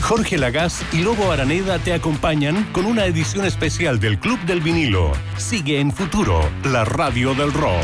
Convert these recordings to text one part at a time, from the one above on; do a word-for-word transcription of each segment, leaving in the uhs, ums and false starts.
Jorge Lagaz y Lobo Araneda te acompañan con una edición especial del Club del Vinilo. Sigue en Futuro, la radio del rock.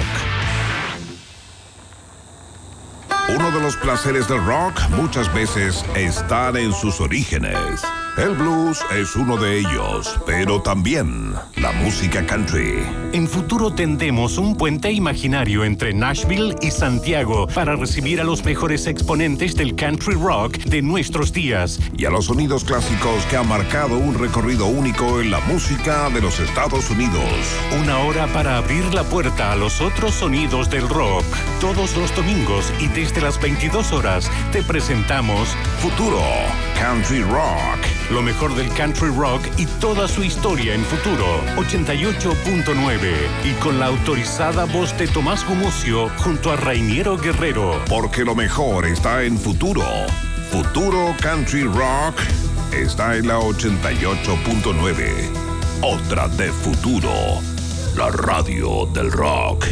Uno de los placeres del rock muchas veces están en sus orígenes. El blues es uno de ellos, pero también la música country. En Futuro tendemos un puente imaginario entre Nashville y Santiago para recibir a los mejores exponentes del country rock de nuestros días. Y a los sonidos clásicos que han marcado un recorrido único en la música de los Estados Unidos. Una hora para abrir la puerta a los otros sonidos del rock. Todos los domingos y desde las veintidós horas te presentamos Futuro Country Rock. Lo mejor del country rock y toda su historia en Futuro ochenta y ocho punto nueve y con la autorizada voz de Tomás Gumucio junto a Rainiero Guerrero. Porque lo mejor está en Futuro. Futuro Country Rock está en la ochenta y ocho punto nueve. Otra de Futuro, la radio del rock.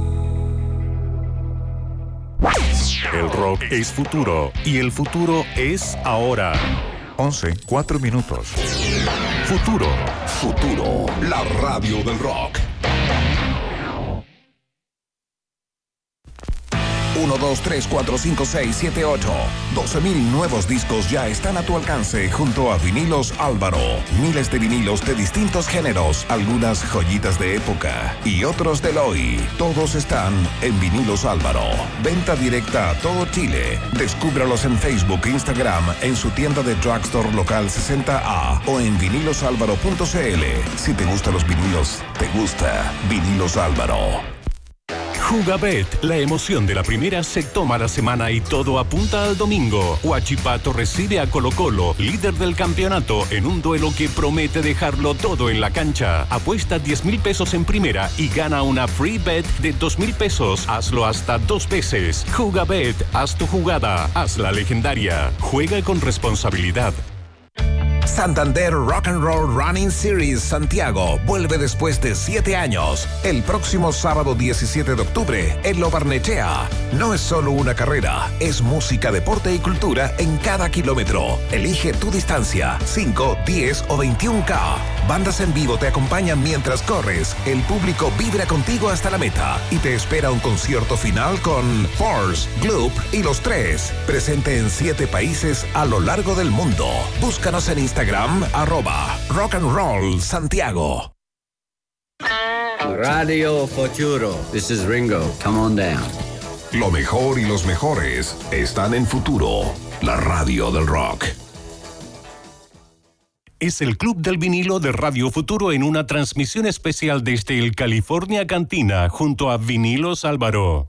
El rock es futuro y el futuro es ahora. once, cuatro minutos. Futuro. Futuro, la radio del rock. uno, dos, tres, cuatro, cinco, seis, siete, ocho. doce mil nuevos discos ya están a tu alcance junto a Vinilos Álvaro. Miles de vinilos de distintos géneros, algunas joyitas de época y otros del hoy. Todos están en Vinilos Álvaro. Venta directa a todo Chile. Descúbralos en Facebook e Instagram, en su tienda de Drugstore Local sesenta A o en vinilos álvaro punto c l. Si te gustan los vinilos, te gusta Vinilos Álvaro. Jugabet, la emoción de la primera se toma la semana y todo apunta al domingo. Huachipato recibe a Colo Colo, líder del campeonato, en un duelo que promete dejarlo todo en la cancha. Apuesta diez mil pesos en primera y gana una free bet de dos mil pesos. Hazlo hasta dos veces. Jugabet, haz tu jugada, hazla legendaria. Juega con responsabilidad. Santander Rock and Roll Running Series Santiago vuelve después de siete años. El próximo sábado diecisiete de octubre en Lo Barnechea. No es solo una carrera, es música, deporte y cultura en cada kilómetro. Elige tu distancia, cinco, diez o veintiún K. Bandas en vivo te acompañan mientras corres. El público vibra contigo hasta la meta y te espera un concierto final con Force, Gloop y Los Tres. Presente en siete países a lo largo del mundo. Búscanos en Instagram, arroba Rock and Roll Santiago. Radio Futuro. This is Ringo. Come on down. Lo mejor y los mejores están en Futuro, la radio del rock. Es el Club del Vinilo de Radio Futuro en una transmisión especial desde el California Cantina junto a Vinilos Álvaro.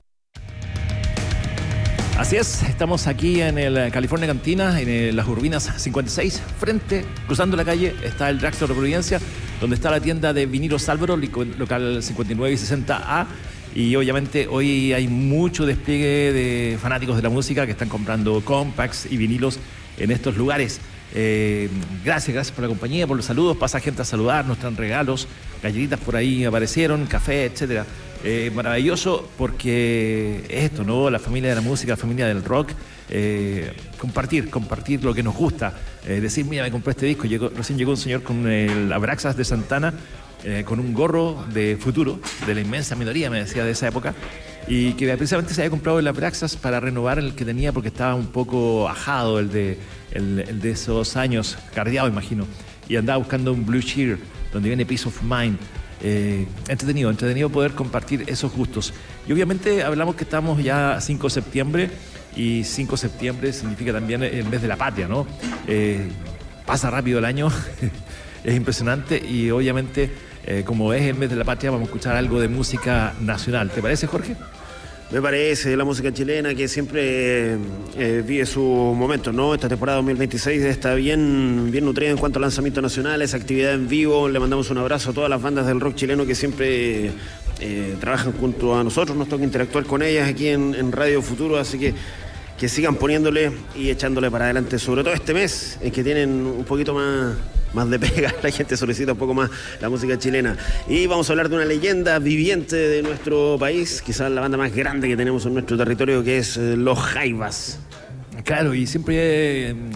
Así es, estamos aquí en el California Cantina, en el, las Urbinas cincuenta y seis, frente, cruzando la calle, está el Drugstore de Providencia, donde está la tienda de Vinilos Álvaro, local cincuenta y nueve y sesenta A, y obviamente hoy hay mucho despliegue de fanáticos de la música que están comprando compacts y vinilos en estos lugares. Eh, gracias, gracias por la compañía, por los saludos, pasa gente a saludar, nos traen regalos, galletitas por ahí aparecieron, café, etcétera. Eh, maravilloso porque esto, ¿no? La familia de la música, la familia del rock, eh, compartir, compartir lo que nos gusta, eh, decir, mira, me compré este disco, llegó, recién llegó un señor con el Abraxas de Santana, eh, con un gorro de Futuro, de la inmensa minoría, me decía, de esa época, y que precisamente se había comprado el Abraxas para renovar el que tenía porque estaba un poco ajado, el de, el, el de esos años, cardeado, imagino, y andaba buscando un Blue Cheer, donde viene Peace of Mind. Eh, entretenido, entretenido poder compartir esos gustos. Y obviamente hablamos que estamos ya cinco de septiembre y cinco de septiembre significa también el mes de la patria, ¿no? Eh, pasa rápido el año, es impresionante y obviamente eh, como es el mes de la patria vamos a escuchar algo de música nacional. ¿Te parece, Jorge? Me parece, la música chilena que siempre eh, vive su momento, ¿no? Esta temporada dos mil veintiséis está bien, bien nutrida en cuanto a lanzamientos nacionales, actividad en vivo. Le mandamos un abrazo a todas las bandas del rock chileno que siempre eh, trabajan junto a nosotros. Nos toca interactuar con ellas aquí en, en Radio Futuro, así que que sigan poniéndole y echándole para adelante, sobre todo este mes, en que tienen un poquito más... más de pega, la gente solicita un poco más la música chilena. Y vamos a hablar de una leyenda viviente de nuestro país, quizás la banda más grande que tenemos en nuestro territorio, que es eh, Los Jaivas. Claro, y siempre eh,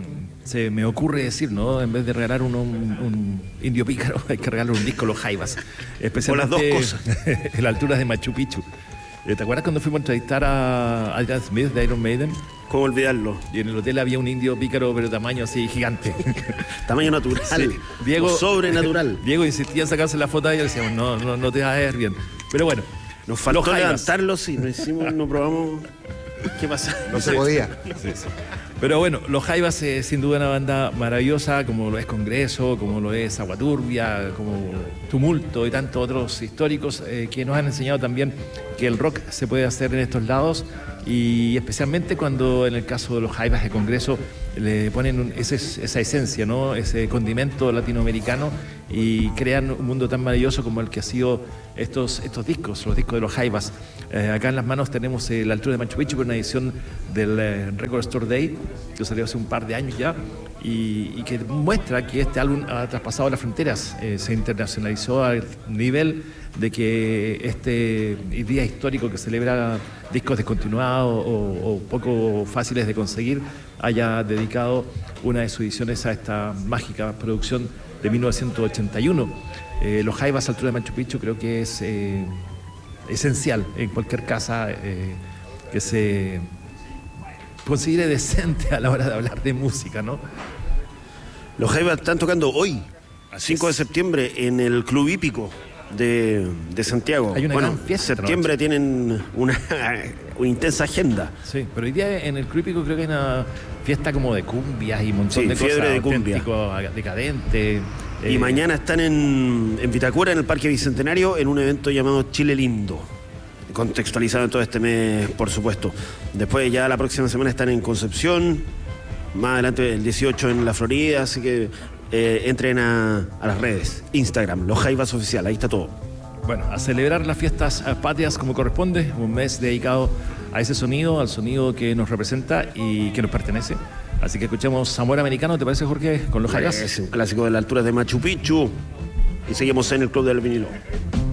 se me ocurre decir, ¿no? En vez de regalar uno, un, un indio pícaro, hay que regalar un disco Los Jaivas. Especialmente o las dos cosas. En la altura de Machu Picchu. ¿Te acuerdas cuando fuimos a entrevistar a Adrian Smith de Iron Maiden? ¿Cómo olvidarlo? Y en el hotel había un indio pícaro, pero tamaño así gigante. Tamaño natural. Sí. Diego, o sobrenatural. Diego insistía en sacarse la foto y decíamos, no, no, no te vas a ver bien. Pero bueno. Nos faltó levantarlo, sí, no hicimos, no probamos. ¿Qué pasa? No se podía. Sí, sí. Pero bueno, Los Jaivas es sin duda una banda maravillosa, como lo es Congreso, como lo es Agua Turbia, como Tumulto y tantos otros históricos eh, que nos han enseñado también que el rock se puede hacer en estos lados, y especialmente cuando en el caso de Los Jaivas de Congreso le ponen un, ese, esa esencia, ¿no? Ese condimento latinoamericano, y crean un mundo tan maravilloso como el que ha sido estos, estos discos, los discos de Los Jaivas. Eh, acá en las manos tenemos eh, La altura de Machu Picchu, una edición del eh, Record Store Day, que salió hace un par de años ya, y, y que muestra que este álbum ha traspasado las fronteras, eh, se internacionalizó al nivel de que este día histórico que celebra discos descontinuados o, o poco fáciles de conseguir haya dedicado una de sus ediciones a esta mágica producción de mil novecientos ochenta y uno. Eh, Los Jaivas, Altura de Machu Picchu, creo que es eh, esencial en cualquier casa eh, que se considere decente a la hora de hablar de música, ¿no? Los Jaivas están tocando hoy, cinco de septiembre, en el Club Hípico de, de Santiago. Hay una bueno, gran fiesta en septiembre esta noche. tienen una, una intensa agenda. Sí, pero hoy día en el Club Hípico creo que hay una fiesta como de cumbias y un montón Sí, de fiebre cosas, de cumbia. auténtico, decadente. Y eh, mañana están en, en Vitacura, en el Parque Bicentenario, en un evento llamado Chile Lindo, contextualizado en todo este mes, por supuesto. Después ya la próxima semana están en Concepción, más adelante el dieciocho en la Florida, así que eh, entren a, a las redes, Instagram, Los Jaivas Oficial, ahí está todo. Bueno, a celebrar las fiestas eh, patrias como corresponde, un mes dedicado a ese sonido, al sonido que nos representa y que nos pertenece. Así que escuchemos Amor Americano, ¿te parece, Jorge? Con Los Jaivas. Es un clásico de la altura de Machu Picchu y seguimos en el Club del Vinilo.